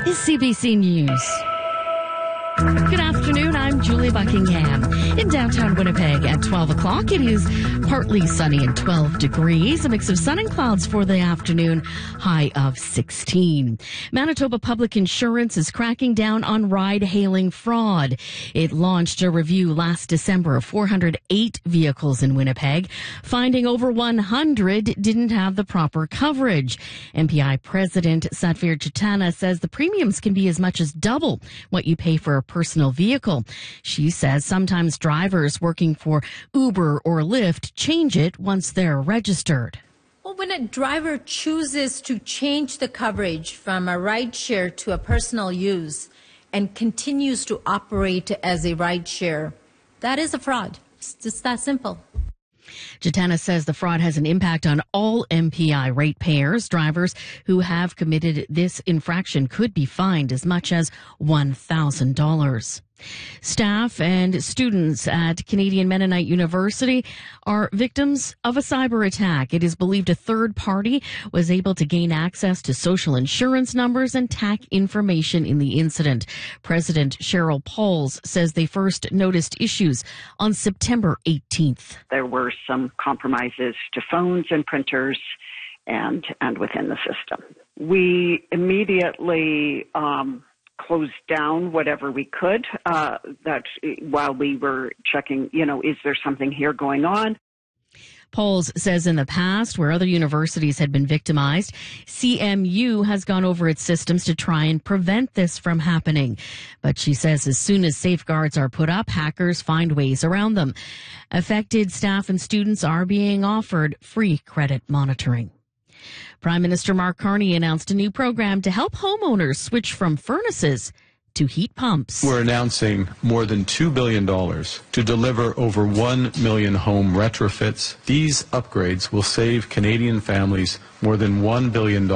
is CBC News. Good afternoon, I'm Julie Buckingham. In downtown Winnipeg at 12 o'clock, it is partly sunny and 12 degrees. A mix of sun and clouds for the afternoon, high of 16. Manitoba Public Insurance is cracking down on ride-hailing fraud. It launched a review last December of 408 vehicles in Winnipeg, finding over 100 didn't have the proper coverage. MPI President Satvir Chitana says the premiums can be as much as double what you pay for a personal vehicle. She says sometimes drivers working for Uber or Lyft change it once they're registered. Well, when a driver chooses to change the coverage from a rideshare to a personal use and continues to operate as a rideshare, that is a fraud. It's just that simple. Chitana says the fraud has an impact on all MPI ratepayers. Drivers who have committed this infraction could be fined as much as $1,000. Staff and students at Canadian Mennonite University are victims of a cyber attack. It is believed a third party was able to gain access to social insurance numbers and TAC information in the incident. President Cheryl Pauls says they first noticed issues on September 18th. There were some compromises to phones and printers and within the system. We immediately closed down whatever we could that while we were checking, is there something here going on? Pauls says in the past, where other universities had been victimized, CMU has gone over its systems to try and prevent this from happening. But she says as soon as safeguards are put up, hackers find ways around them. Affected staff and students are being offered free credit monitoring. Prime Minister Mark Carney announced a new program to help homeowners switch from furnaces to heat pumps. We're announcing more than $2 billion to deliver over 1 million home retrofits. These upgrades will save Canadian families more than $1 billion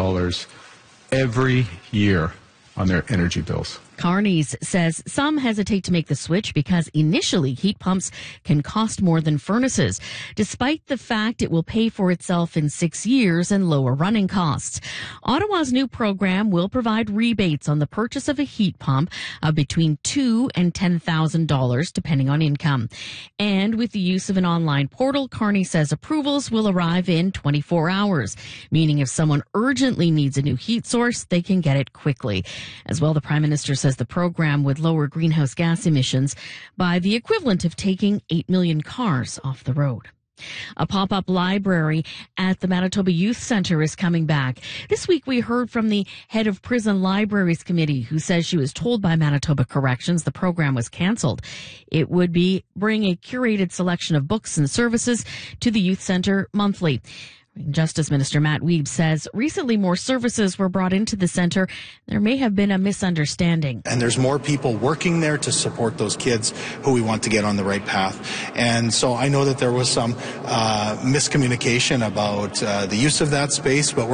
every year on their energy bills. Carney says some hesitate to make the switch because initially heat pumps can cost more than furnaces, despite the fact it will pay for itself in 6 years and lower running costs. Ottawa's new program will provide rebates on the purchase of a heat pump of between $2,000 and $10,000, depending on income. And with the use of an online portal, Carney says approvals will arrive in 24 hours, meaning if someone urgently needs a new heat source, they can get it quickly. As well, the Prime Minister says the program would lower greenhouse gas emissions by the equivalent of taking 8 million cars off the road. A pop-up library at the Manitoba Youth Centre is coming back. This week we heard from the head of Prison Libraries Committee, who says she was told by Manitoba Corrections the program was cancelled. It would bring a curated selection of books and services to the Youth Centre monthly. Justice Minister Matt Wiebe says recently more services were brought into the centre. There may have been a misunderstanding. And there's more people working there to support those kids who we want to get on the right path. And so I know that there was some miscommunication about the use of that space, but